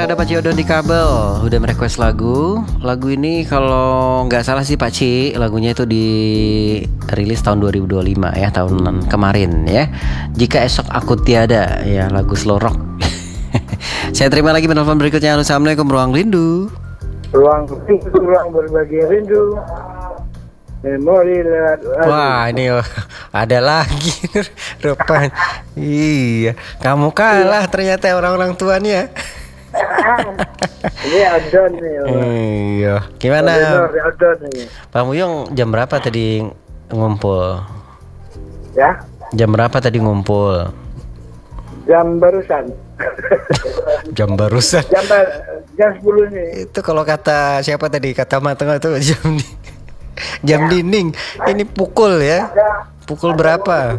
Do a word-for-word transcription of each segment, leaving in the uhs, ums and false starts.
ada Pak Ci Odon di kabel. Udah merequest lagu. Lagu ini kalau nggak salah sih Pak Ci, lagunya itu dirilis tahun dua ribu dua puluh lima ya, tahun kemarin ya. Jika esok aku tiada, ya lagu slow rock. Saya terima lagi penelpon berikutnya. Halo, assalamualaikum, Ruang Rindu. Ruang rindu, ruang berbagi rindu. Memori lewat lagu. Wah, ini oh, ada lagi rupanya. Iya, kamu kalah ternyata orang-orang tuanya. Ini Odon nih. Iya, gimana? Odon nih. Pak Muyong jam berapa tadi ngumpul? Ya, Jam berapa tadi ngumpul? jam barusan. Jam barusan. Jam bar- jam sepuluh nih. Itu kalau kata siapa tadi? Kata mateng itu jam di, jam dinding. Ini pukul ya. Pukul berapa?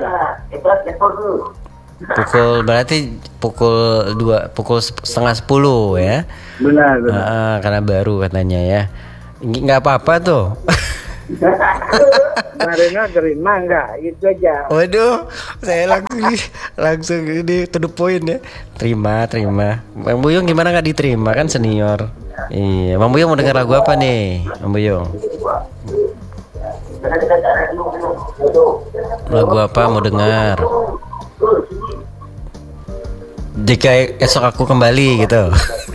Pukul berarti pukul dua, pukul setengah sepuluh ya. Benar, benar. Ah, karena baru katanya ya. Nggak apa-apa tuh. Marino terima enggak? Itu aja. Waduh, saya langsung langsung ini to the point ya. Terima, terima. Bang Buyung gimana nggak diterima, kan senior. Iya, Bang Buyung mau dengar lagu apa nih, Bang Buyung? Lagu apa mau dengar? Jika esok aku kembali gitu.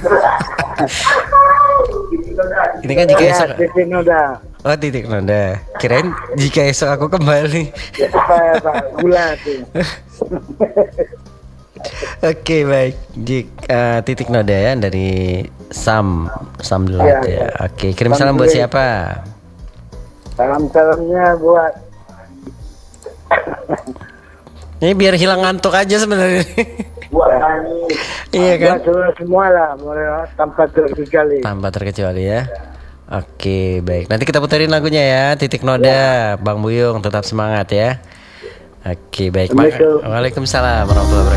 Ini kan jika Ya, esok. titik noda. Oh, titik noda. Kirain jika esok aku kembali. Pak Pak Gula tuh. Oke, baik. Jik, eh, titik noda ya dari Sam Sam dulu Ya, ya. ya. Oke, kirim Sam salam buat Dwi. siapa? Salam-salamnya buat Ini biar hilang ngantuk aja sebenarnya. buat kami. Iya kan? Buat semua, semua lah, mulai tanpa terkecuali. Tanpa terkecuali ya. Oke, baik. Nanti kita puterin lagunya ya. Titik noda, Bang Buyung tetap semangat ya. Oke, baik. Assalamualaikum. Waalaikumsalam warahmatullahi wabarakatuh.